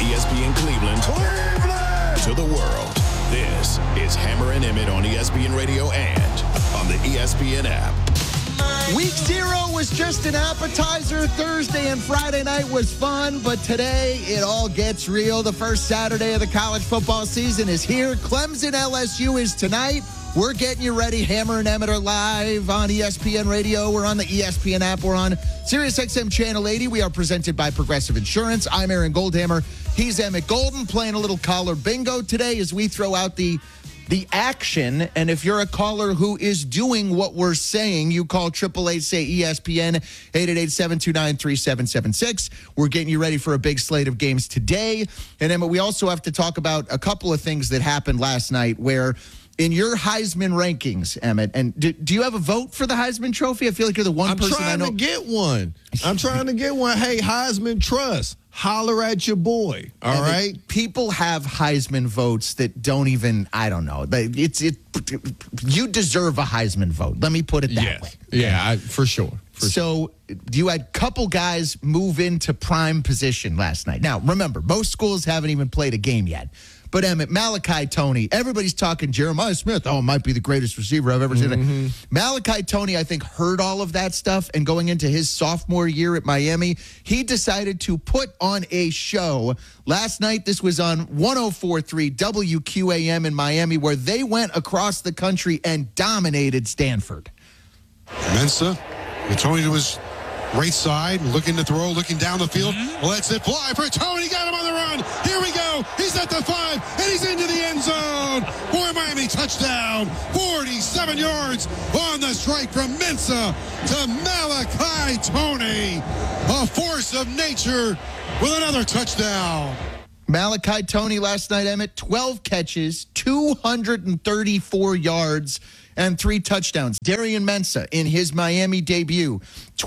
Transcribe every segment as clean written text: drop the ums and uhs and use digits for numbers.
ESPN Cleveland to the world. This is Hammer and Emmett on ESPN Radio and on the ESPN app. Week 0 was just an appetizer. Thursday and Friday night was fun, but today it all gets real. The first Saturday of the college football season is here. Clemson LSU is tonight. We're getting you ready. Hammer and Emmett are live on ESPN Radio. We're on the ESPN app. We're on SiriusXM Channel 80. We are presented by Progressive Insurance. I'm Aaron Goldhammer. He's Emmett Golden, playing a little caller bingo today as we throw out the action. And if you're a caller who is doing what we're saying, you call 888-SAY-ESPN, 888-729-3776. We're getting you ready for a big slate of games today. And Emmett, we also have to talk about a couple of things that happened last night where in your Heisman rankings, Emmett, and do you have a vote for the Heisman Trophy? I feel like you're the one person I know. I'm trying to get one. Hey, Heisman Trust, holler at your boy. All right. People have Heisman votes that don't even, I don't know. You deserve a Heisman vote. Let me put it that way. Yeah, for sure. So you had a couple guys move into prime position last night. Now, remember, most schools haven't even played a game yet. But Emmett, Malachi Toney, everybody's talking Jeremiah Smith. Oh, might be the greatest receiver I've ever seen. Malachi Toney, I think, heard all of that stuff. And going into his sophomore year at Miami, he decided to put on a show. Last night, this was on 104.3 WQAM in Miami, where they went across the country and dominated Stanford. Mensa, Toney to his right side, looking to throw, looking down the field. Lets it fly for Toney. Got him on the run. Here we go. He's at the 5, and he's into the end zone for Miami. Touchdown. 47 yards on the strike from Mensa to Malachi Toney. A force of nature with another touchdown. Malachi Toney last night, Emmett, 12 catches, 234 yards, and 3 touchdowns. Darian Mensah in his Miami debut,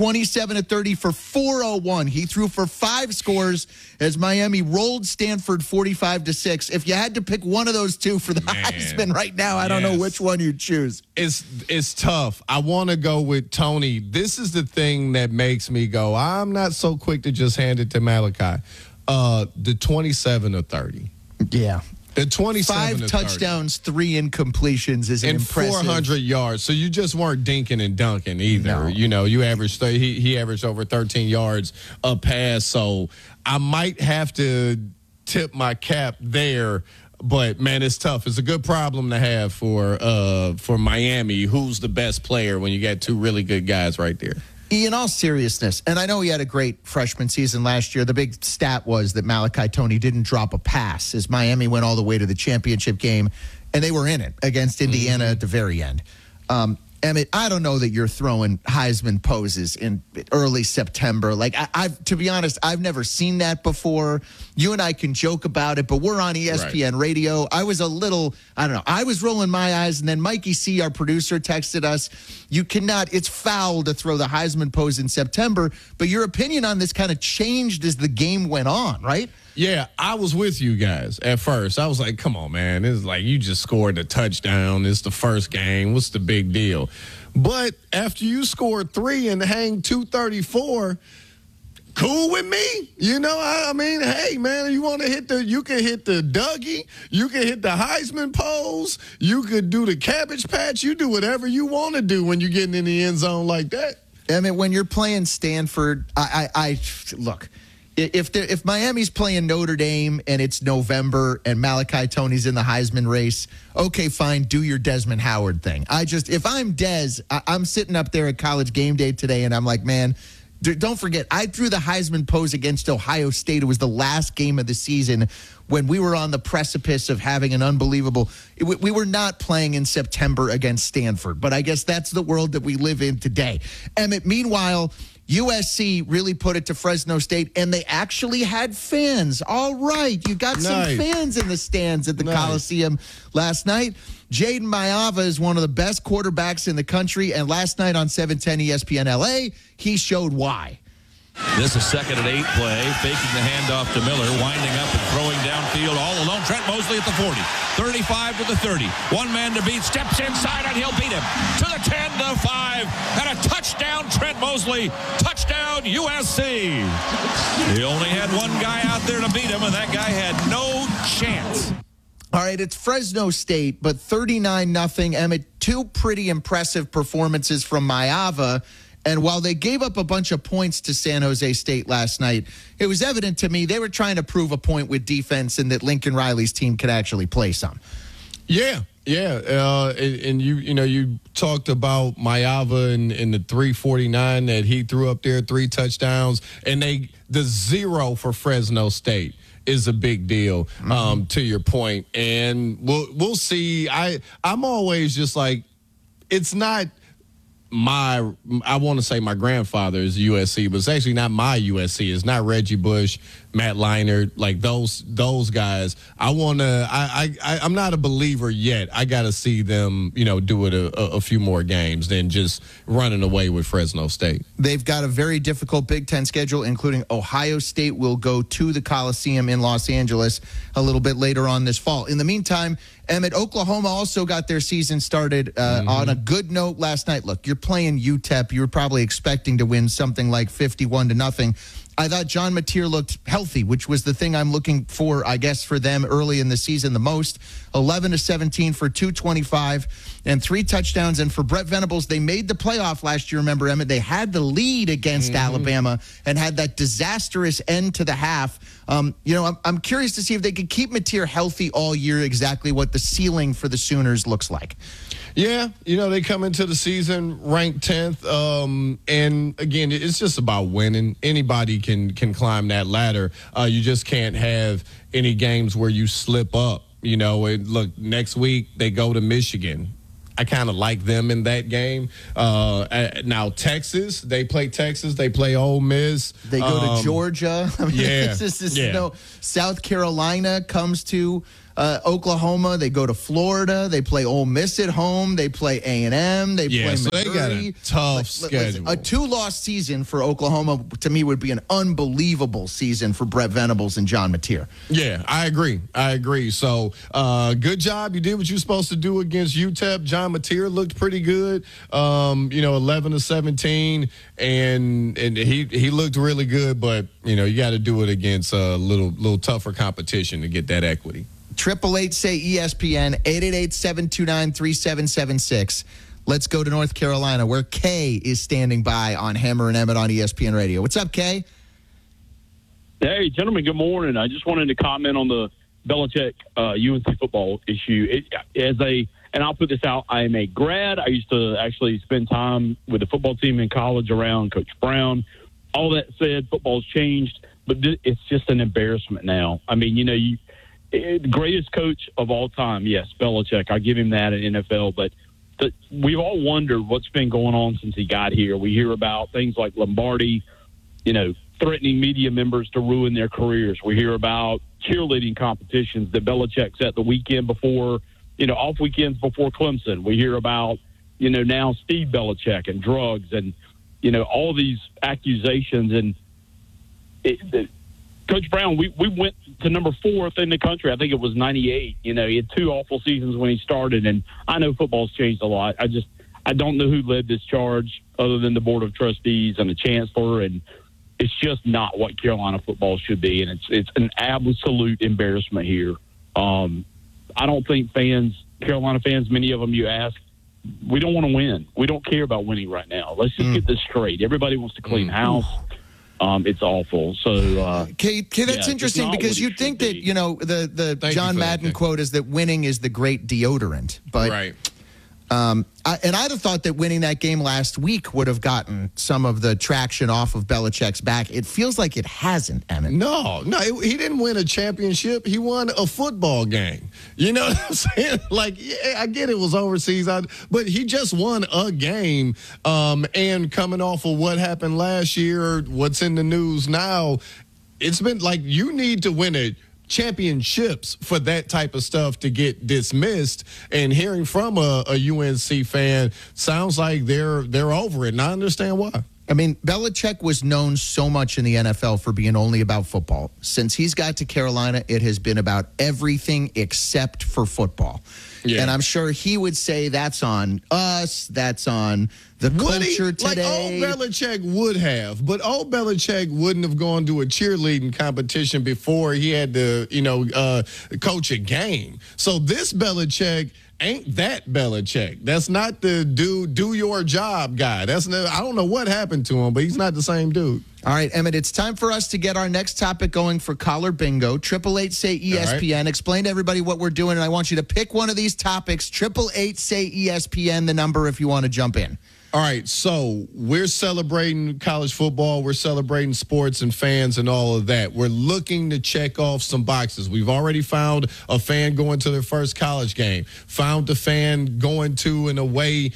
27-30 for 401. He threw for 5 scores as Miami rolled Stanford 45-6. If you had to pick one of those two for the Heisman right now, I don't know which one you'd choose. It's tough. I want to go with Toney. This is the thing that makes me go, I'm not so quick to just hand it to Malachi. The 27-30. Yeah. The 27 5 touchdowns, 3 incompletions is impressive. 400 yards. So you just weren't dinking and dunking either. No. You know, you averaged he averaged over 13 yards a pass. So I might have to tip my cap there. But man, it's tough. It's a good problem to have for Miami. Who's the best player when you got 2 really good guys right there? In all seriousness, and I know he had a great freshman season last year, the big stat was that Malachi Toney didn't drop a pass as Miami went all the way to the championship game, and they were in it against Indiana at the very end. Emmett, I don't know that you're throwing Heisman poses in early September. Like, I've to be honest, I've never seen that before. You and I can joke about it, but we're on ESPN Radio. I was a little, I don't know, I was rolling my eyes, and then Mikey C., our producer, texted us, you cannot, it's foul to throw the Heisman pose in September, but your opinion on this kind of changed as the game went on, right? Yeah, I was with you guys at first. I was like, come on, man. It's like you just scored a touchdown. It's the first game. What's the big deal? But after you scored 3 and hang 234, cool with me. You know, I mean, hey, man, you want to you can hit the Dougie. You can hit the Heisman pose. You could do the Cabbage Patch. You do whatever you want to do when you're getting in the end zone like that. I mean, when you're playing Stanford, I look. If Miami's playing Notre Dame and it's November and Malachi Toney's in the Heisman race, okay, fine, do your Desmond Howard thing. If I'm Des, I'm sitting up there at College Game Day today and I'm like, man, don't forget, I threw the Heisman pose against Ohio State. It was the last game of the season when we were on the precipice of having an unbelievable – we were not playing in September against Stanford, but I guess that's the world that we live in today. Emmett, meanwhile – USC really put it to Fresno State, and they actually had fans. All right, you got some fans in the stands at the Coliseum last night. Jaden Maiava is one of the best quarterbacks in the country, and last night on 710 ESPN LA, he showed why. This is 2nd and 8 play, faking the handoff to Miller, winding up and throwing downfield all alone. Trent Mosley at the 40, 35 to the 30. One man to beat, steps inside, and he'll beat him to the 10 to 5, and a touchdown, Trent Mosley. Touchdown, USC. He only had one guy out there to beat him, and that guy had no chance. All right, it's Fresno State, but 39-0. Emmett, two pretty impressive performances from Maava. And while they gave up a bunch of points to San Jose State last night, it was evident to me they were trying to prove a point with defense and that Lincoln Riley's team could actually play some. Yeah. And you talked about Maava and the 349 that he threw up there, 3 touchdowns, and the 0 for Fresno State is a big deal, to your point. And we'll see. I'm always just like, it's not I want to say my grandfather's USC, but it's actually not my USC. It's not Reggie Bush, Matt Leinart, like those guys. I'm not a believer yet. I got to see them, do it a few more games than just running away with Fresno State. They've got a very difficult Big Ten schedule, including Ohio State will go to the Coliseum in Los Angeles a little bit later on this fall. In the meantime, Emmett, Oklahoma also got their season started on a good note last night. Look, you're playing UTEP. You were probably expecting to win something like 51-0. I thought John Mateer looked healthy, which was the thing I'm looking for, I guess, for them early in the season the most. 11-17 for 225 and 3 touchdowns. And for Brett Venables, they made the playoff last year, remember, Emmett? They had the lead against Alabama and had that disastrous end to the half. I'm curious to see if they could keep Mateer healthy all year, exactly what the ceiling for the Sooners looks like. Yeah, they come into the season ranked 10th. And again, it's just about winning. Anybody can climb that ladder. You just can't have any games where you slip up. Look, next week they go to Michigan. I kind of like them in that game. Now, Texas, they play Ole Miss. They go to Georgia. Yeah. South Carolina comes to Oklahoma. They go to Florida. They play Ole Miss at home. They play A&M. They play Missouri. They got a tough schedule. A 2-loss season for Oklahoma, to me, would be an unbelievable season for Brett Venables and John Mateer. Yeah, I agree. So, good job. You did what you were supposed to do against UTEP. John Mateer looked pretty good. 11-17, and he looked really good. But you got to do it against a little tougher competition to get that equity. 888-SAY-ESPN, 888-729-3776. Let's go to North Carolina, where Kay is standing by on Hammer and Emmett on ESPN Radio. What's up, Kay? Hey, gentlemen, good morning. I just wanted to comment on the Belichick UNC football issue. And I'll put this out, I am a grad. I used to actually spend time with the football team in college around Coach Brown. All that said, football's changed, but it's just an embarrassment now. I mean, the greatest coach of all time, yes, Belichick. I give him that in NFL, but we've all wondered what's been going on since he got here. We hear about things like Lombardi, threatening media members to ruin their careers. We hear about cheerleading competitions that Belichick set the weekend before, off weekends before Clemson. We hear about, now Steve Belichick and drugs and, all these accusations. And Coach Brown, we went to number 4th in the country. I think it was 98. He had 2 awful seasons when he started, and I know football's changed a lot. I don't know who led this charge other than the Board of Trustees and the Chancellor, and it's just not what Carolina football should be, and it's an absolute embarrassment here. I don't think Carolina fans, many of them you ask, we don't want to win. We don't care about winning right now. Let's just get this straight. Everybody wants to clean house. It's awful. So, Kay, that's interesting because you'd think that, the John Madden quote is that winning is the great deodorant. But right. I'd have thought that winning that game last week would have gotten some of the traction off of Belichick's back. It feels like it hasn't, Emmett. No, he didn't win a championship. He won a football game. You know what I'm saying? I get it was overseas, but he just won a game. And coming off of what happened last year, what's in the news now, it's been you need to win it. Championships for that type of stuff to get dismissed, and hearing from a UNC fan sounds like they're over it, and I understand why. I mean, Belichick was known so much in the NFL for being only about football. Since he's got to Carolina, it has been about everything except for football. Yeah. And I'm sure he would say that's on us, that's on the culture today. Like old Belichick would have, but old Belichick wouldn't have gone to a cheerleading competition before he had to, coach a game. So this Belichick ain't that Belichick. That's not the do your job guy. I don't know what happened to him, but he's not the same dude. All right, Emmett, it's time for us to get our next topic going for Collar Bingo. 888-SAY-ESPN. Right. Explain to everybody what we're doing, and I want you to pick one of these topics. 888-SAY-ESPN, the number if you want to jump in. All right, so we're celebrating college football. We're celebrating sports and fans and all of that. We're looking to check off some boxes. We've already found a fan going to their first college game. Found a fan going to an away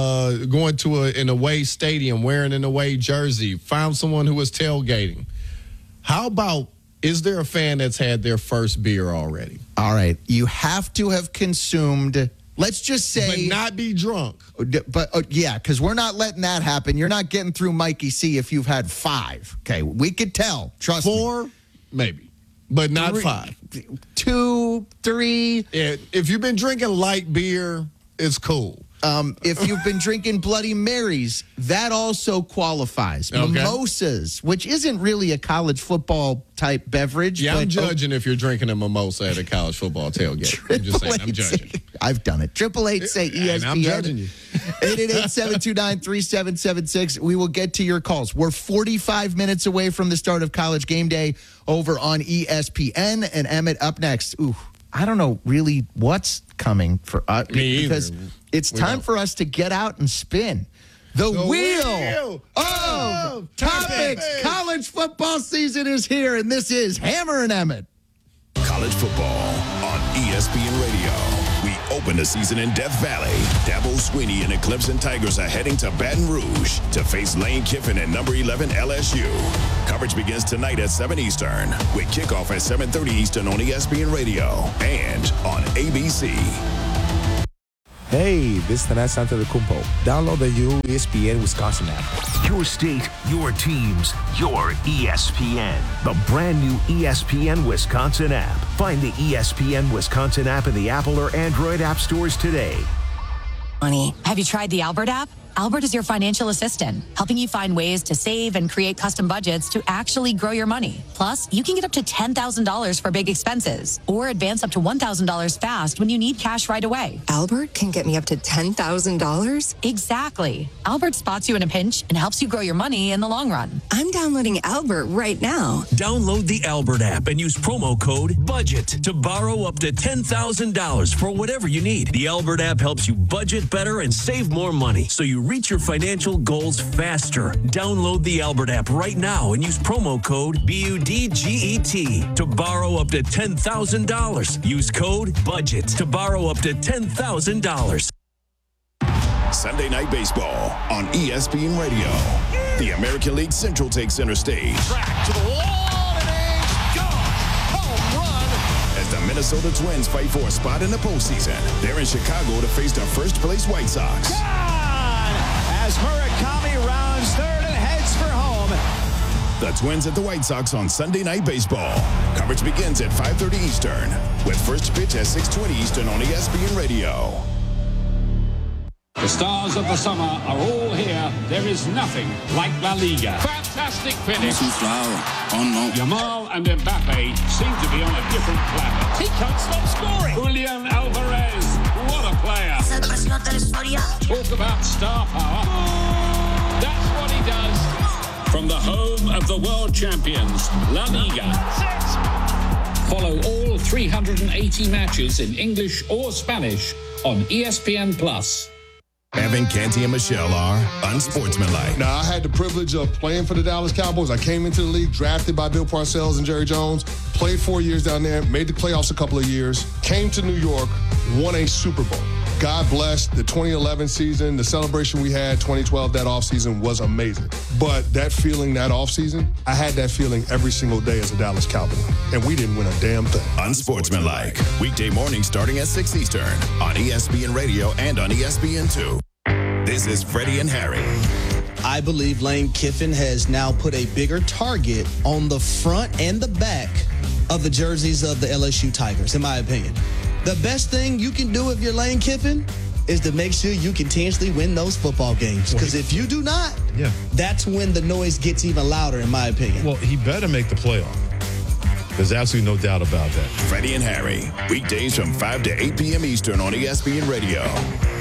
stadium, wearing an away jersey. Found someone who was tailgating. How about, is there a fan that's had their first beer already? All right, you have to have consumed. Let's just say. But not be drunk. But yeah, because we're not letting that happen. You're not getting through Mikey C if you've had 5. Okay, we could tell. Trust me. 4, maybe, but not 5. 2, 3. Yeah, if you've been drinking light beer, it's cool. If you've been drinking Bloody Marys, that also qualifies. Okay. Mimosas, which isn't really a college football type beverage. Yeah, I'm judging if you're drinking a mimosa at a college football tailgate. I'm just saying, I'm judging. I've done it. 888-SAY-ESPN. I'm judging you. 888-729-3776. We will get to your calls. We're 45 minutes away from the start of College Game Day over on ESPN. And Emmett, up next. Ooh, I don't know really what's coming for us. Because it's time for us to get out and spin the wheel of topics. College football season is here, and this is Hammer and Emmett. College football on ESPN Radio. We open the season in Death Valley. Dabo Swinney and the Clemson Tigers are heading to Baton Rouge to face Lane Kiffin and number 11 LSU. Coverage begins tonight at 7 Eastern with kickoff at 7:30 Eastern on ESPN Radio and on ABC. Hey, this is Tanas Antetokounmpo. Download the new ESPN Wisconsin app. Your state, your teams, your ESPN. The brand new ESPN Wisconsin app. Find the ESPN Wisconsin app in the Apple or Android app stores today. Money. Have you tried the Albert app? Albert is your financial assistant, helping you find ways to save and create custom budgets to actually grow your money. Plus, you can get up to $10,000 for big expenses or advance up to $1,000 fast when you need cash right away. Albert can get me up to $10,000? Exactly. Albert spots you in a pinch and helps you grow your money in the long run. I'm downloading Albert right now. Download the Albert app and use promo code BUDGET to borrow up to $10,000 for whatever you need. The Albert app helps you budget better and save more money, so you reach your financial goals faster. Download the Albert app right now and use promo code BUDGET to borrow up to $10,000. Use code BUDGET to borrow up to $10,000. Sunday Night Baseball on ESPN Radio. The American League Central takes center stage. Track to the wall, and it's gone. Home run. As the Minnesota Twins fight for a spot in the postseason, they're in Chicago to face the first-place White Sox. As Murakami rounds third and heads for home. The Twins at the White Sox on Sunday Night Baseball. Coverage begins at 5:30 Eastern, with first pitch at 6:20 Eastern on ESPN Radio. The stars of the summer are all here. There is nothing like La Liga. Fantastic finish. Yamal and Mbappe seem to be on a different planet. He can't stop scoring. Julian Alvarez, what a player. Talk about star power. That's what he does. From the home of the world champions, La Liga. Follow all 380 matches in English or Spanish on ESPN+. Evan, Canty, and Michelle are unsportsmanlike. Now, I had the privilege of playing for the Dallas Cowboys. I came into the league drafted by Bill Parcells and Jerry Jones, played 4 years down there, made the playoffs a couple of years, came to New York, won a Super Bowl. God bless the 2011 season, the celebration we had 2012, that offseason was amazing. But that feeling, that offseason, I had that feeling every single day as a Dallas Cowboy. And we didn't win a damn thing. Unsportsmanlike. Weekday mornings starting at 6 Eastern on ESPN Radio and on ESPN2. This is Freddie and Harry. I believe Lane Kiffin has now put a bigger target on the front and the back of the jerseys of the LSU Tigers, in my opinion. The best thing you can do if you're Lane Kiffin is to make sure you continuously win those football games. Because if you do not, that's when the noise gets even louder, in my opinion. Well, he better make the playoff. There's absolutely no doubt about that. Freddie and Harry, weekdays from 5 to 8 p.m. Eastern on ESPN Radio.